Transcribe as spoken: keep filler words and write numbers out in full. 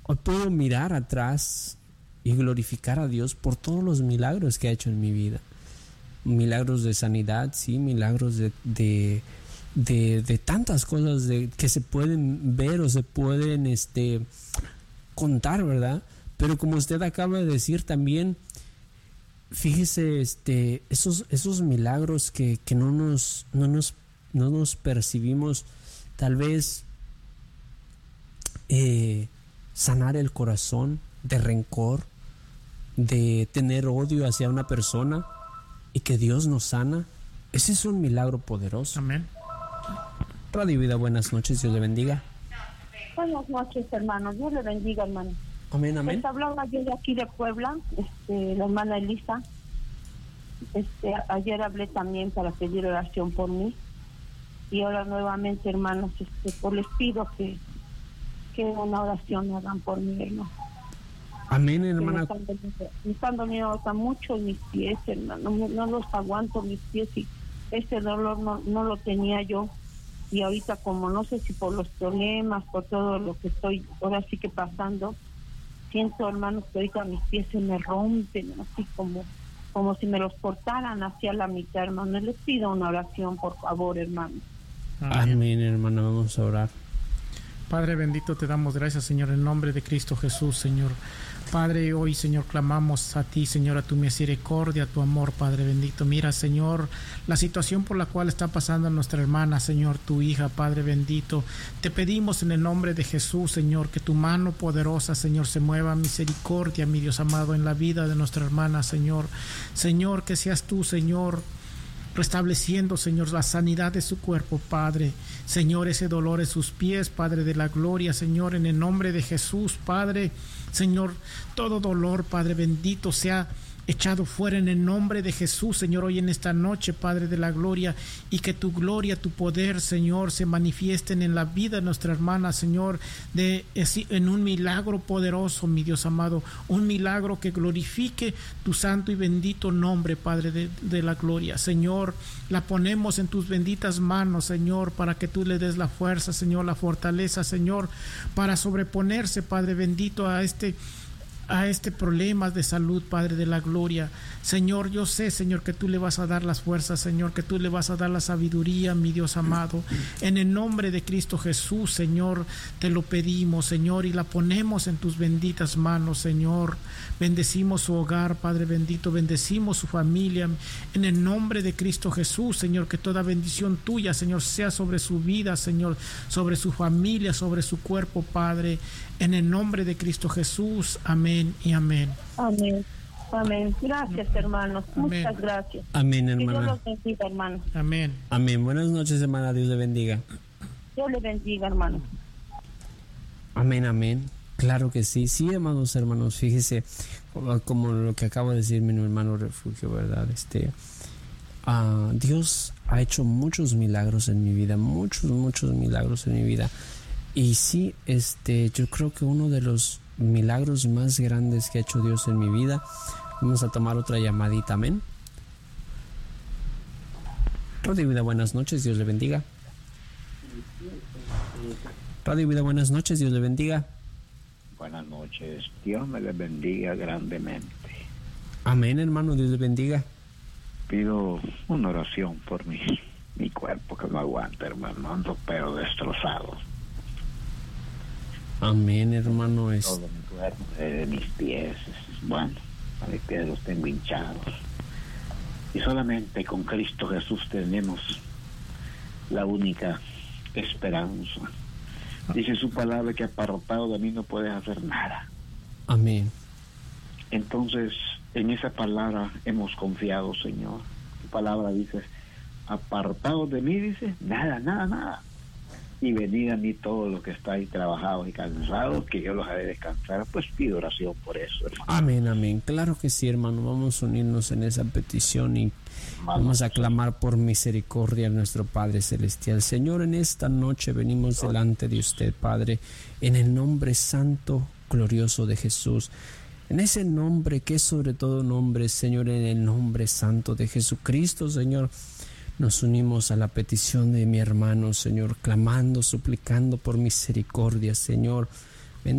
hoy puedo mirar atrás y glorificar a Dios por todos los milagros que ha hecho en mi vida. Milagros de sanidad, sí, milagros de, de, de, de tantas cosas de, que se pueden ver o se pueden este, contar, ¿verdad? Pero como usted acaba de decir también, fíjese, este, esos, esos milagros que, que no nos, no nos, no nos percibimos, tal vez eh, sanar el corazón de rencor, de tener odio hacia una persona y que Dios nos sana. Ese es un milagro poderoso. Amén. Radio Vida, buenas noches, Dios le bendiga. Buenas noches, hermano, Dios le bendiga, hermano. Amén, amén. Les hablaba yo de aquí de Puebla, este, la hermana Elisa. Este, ayer hablé también para pedir oración por mí. Y ahora nuevamente, hermanos, este, pues les pido que, que una oración hagan por mí, hermano. Amén, hermana. Me están doliendo, me están doliendo mucho mis pies, hermano. No, no los aguanto mis pies y ese dolor no, no lo tenía yo. Y ahorita, como no sé si por los problemas, por todo lo que estoy ahora sí que pasando, siento, hermanos, que ahorita mis pies se me rompen, así como, como si me los cortaran hacia la mitad, hermano. Les pido una oración, por favor, hermano. Amén, Amén, hermano, vamos a orar. Padre bendito, te damos gracias, Señor, en nombre de Cristo Jesús, Señor. Padre, hoy, Señor, clamamos a ti, Señor, a tu misericordia, a tu amor, Padre bendito. Mira, Señor, la situación por la cual está pasando nuestra hermana, Señor, tu hija, Padre bendito. Te pedimos en el nombre de Jesús, Señor, que tu mano poderosa, Señor, se mueva misericordia, mi Dios amado, en la vida de nuestra hermana, Señor. Señor, que seas tú, Señor, restableciendo, Señor, la sanidad de su cuerpo, Padre. Señor, ese dolor en sus pies, Padre de la gloria, Señor, en el nombre de Jesús, Padre. Señor, todo dolor, Padre bendito, sea echado fuera en el nombre de Jesús, Señor, hoy en esta noche, Padre de la gloria, y que tu gloria, tu poder, Señor, se manifiesten en la vida de nuestra hermana, Señor, de, en un milagro poderoso, mi Dios amado, un milagro que glorifique tu santo y bendito nombre, Padre de, de la gloria. Señor, la ponemos en tus benditas manos, Señor, para que tú le des la fuerza, Señor, la fortaleza, Señor, para sobreponerse, Padre bendito, a este a este problema de salud, Padre de la gloria. Señor, yo sé, Señor, que tú le vas a dar las fuerzas, Señor, que tú le vas a dar la sabiduría, mi Dios amado. En el nombre de Cristo Jesús, Señor, te lo pedimos, Señor, y la ponemos en tus benditas manos, Señor. Bendecimos su hogar, Padre bendito, bendecimos su familia. En el nombre de Cristo Jesús, Señor, que toda bendición tuya, Señor, sea sobre su vida, Señor, sobre su familia, sobre su cuerpo, Padre. En el nombre de Cristo Jesús, amén y amén. Amén. Amén. Gracias, hermanos. Amén. Muchas gracias. Amén, hermana. Que Dios los bendiga, hermano. Amén. Amén. Buenas noches, hermana. Dios le bendiga. Dios le bendiga, hermano. Amén, amén. Claro que sí. Sí, hermanos, hermanos. Fíjese, como lo que acabo de decir mi hermano Refugio, ¿verdad? Este, uh, Dios ha hecho muchos milagros en mi vida. Muchos, muchos milagros en mi vida. Y sí, este, yo creo que uno de los milagros más grandes que ha hecho Dios en mi vida. Vamos a tomar otra llamadita, amén. Radio Vida, buenas noches, Dios le bendiga. Radio Vida, buenas noches, Dios le bendiga. Buenas noches, Dios me les bendiga grandemente. Amén, hermano, Dios le bendiga. Pido una oración por mi, mi cuerpo que no aguanta, hermano, ando pero destrozado. Amén, hermano. Es... Todo mi cuerpo, eh, mis pies, bueno, a mis pies los tengo hinchados. Y solamente con Cristo Jesús tenemos la única esperanza. Dice su palabra que apartado de mí no puedes hacer nada. Amén. Entonces, en esa palabra hemos confiado, Señor. Tu palabra dice, apartado de mí, dice, nada, nada, nada. Y venid a mí todo lo que estáis trabajados y cansados, que yo los haré descansar. Pues pido oración por eso, hermano. Amén, amén. Claro que sí, hermano. Vamos a unirnos en esa petición y vamos, vamos a clamar por misericordia a nuestro Padre Celestial. Señor, en esta noche venimos delante de usted, Padre, en el nombre santo, glorioso de Jesús. En ese nombre que es sobre todo nombre, Señor, en el nombre santo de Jesucristo, Señor. Nos unimos a la petición de mi hermano, Señor, clamando, suplicando por misericordia, Señor.